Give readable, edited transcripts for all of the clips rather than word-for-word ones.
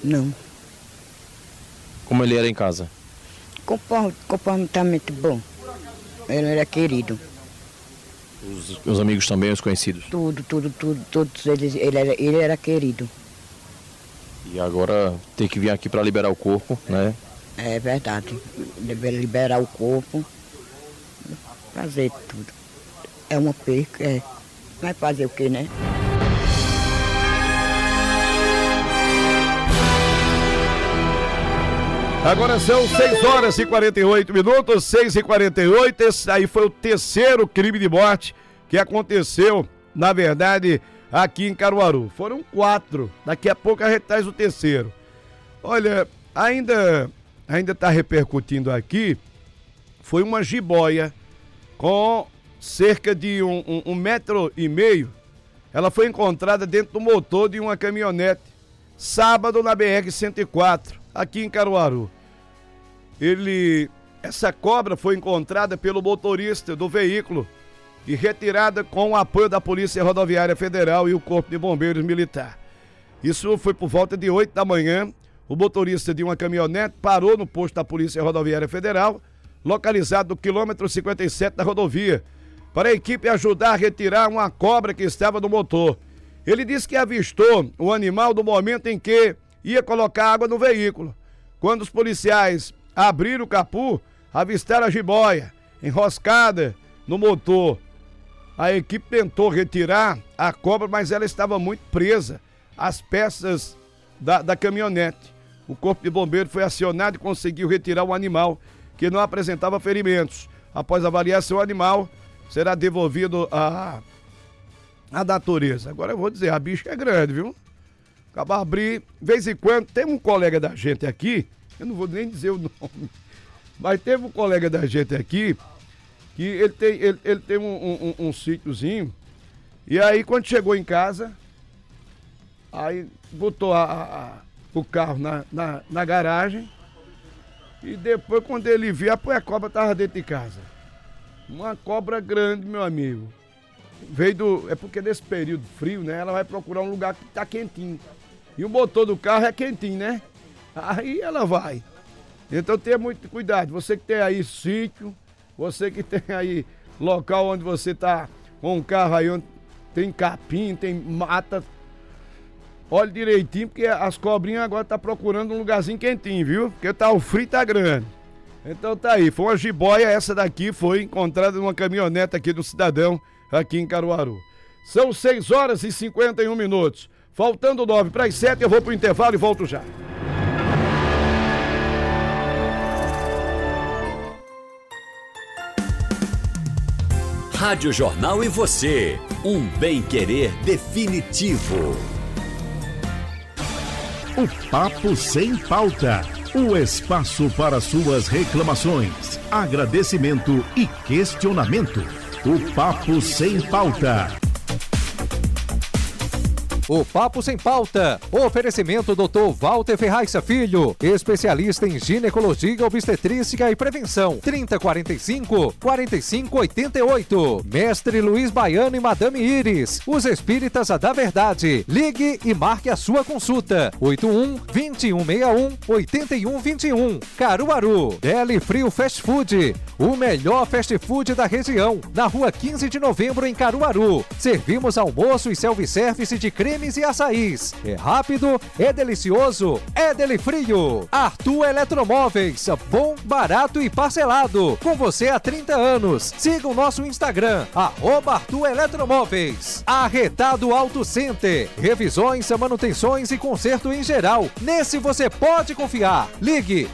Não. Como ele era em casa? Comportamento bom. Ele era querido. Os amigos também, os conhecidos? Tudo, todos eles, ele era querido. E agora tem que vir aqui para liberar o corpo, né? É verdade. Liberar o corpo, fazer tudo. É uma perca, vai fazer o quê, né? Agora são 6h48, 6h48. Esse aí foi o terceiro crime de morte que aconteceu, na verdade, aqui em Caruaru. Foram 4. Daqui a pouco a gente traz o terceiro. Olha, ainda está repercutindo aqui. Foi uma jiboia com cerca de 1,5 metro. Ela foi encontrada dentro do motor de uma caminhonete sábado na BR-104, aqui em Caruaru. Essa cobra foi encontrada pelo motorista do veículo e retirada com o apoio da Polícia Rodoviária Federal e o Corpo de Bombeiros Militar. Isso foi por volta de 8 da manhã. O motorista de uma caminhonete parou no posto da Polícia Rodoviária Federal, localizado no quilômetro 57 da rodovia, para a equipe ajudar a retirar uma cobra que estava no motor. Ele disse que avistou o animal no momento em que ia colocar água no veículo. Quando os policiais abriram o capô, avistaram a jiboia enroscada no motor. A equipe tentou retirar a cobra, mas ela estava muito presa às peças da caminhonete. O Corpo de Bombeiros foi acionado e conseguiu retirar o animal, que não apresentava ferimentos. Após avaliação, o animal será devolvido à natureza. Agora eu vou dizer, a bicha é grande, viu? Acaba abrir, de vez em quando, tem um colega da gente aqui, eu não vou nem dizer o nome, mas teve um colega da gente aqui, que ele tem um sítiozinho, e aí quando chegou em casa, aí botou o carro na garagem, e depois quando ele viu, a cobra estava dentro de casa. Uma cobra grande, meu amigo. É porque nesse período frio, né, ela vai procurar um lugar que tá quentinho. E o motor do carro é quentinho, né? Aí ela vai. Então tenha muito cuidado. Você que tem aí sítio, você que tem aí local onde você tá com um carro aí onde tem capim, tem mata. Olhe direitinho, porque as cobrinhas agora tá procurando um lugarzinho quentinho, viu? Porque o frio tá grande. Então tá aí, foi uma jiboia, essa daqui foi encontrada numa caminhonete aqui do cidadão, aqui em Caruaru. São 6h51. Faltando 9 para as 7, eu vou pro intervalo e volto já. Rádio Jornal e você, um bem-querer definitivo. O Papo Sem Pauta, o espaço para suas reclamações, agradecimento e questionamento. O Papo Sem Pauta. O Papo Sem Pauta. Oferecimento Dr. Walter Ferraz Filho, especialista em ginecologia, obstetrícia e prevenção. 3045-4588. Mestre Luiz Baiano e Madame Iris, os espíritas da verdade. Ligue e marque a sua consulta. 81-2161-8121. Caruaru. Deli Frio Fast Food, o melhor fast food da região. Na rua 15 de novembro, em Caruaru. Servimos almoço e self-service de cremes e açaís. É rápido, é delicioso, é Deli Frio. Arthur Eletromóveis, bom, barato e parcelado. Com você há 30 anos. Siga o nosso Instagram, @Arthur Eletromóveis. Arretado Auto Center. Revisões, manutenções e conserto em geral. Nesse você pode confiar. Ligue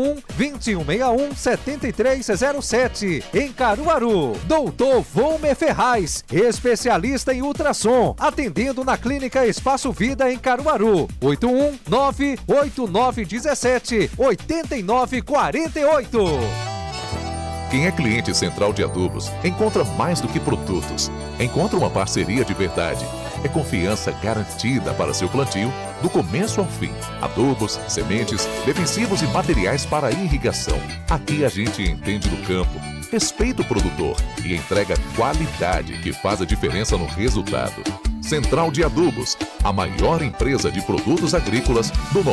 81-2161-7307. Em Caruaru. Doutor Volmer Ferraz, especialista em ultrassom. Atendendo na Clínica Espaço Vida em Caruaru. 81-98917-8948. Quem é cliente Central de Adubos encontra mais do que produtos. Encontra uma parceria de verdade. É confiança garantida para seu plantio, do começo ao fim. Adubos, sementes, defensivos e materiais para irrigação. Aqui a gente entende do campo, respeita o produtor e entrega qualidade que faz a diferença no resultado. Central de Adubos, a maior empresa de produtos agrícolas do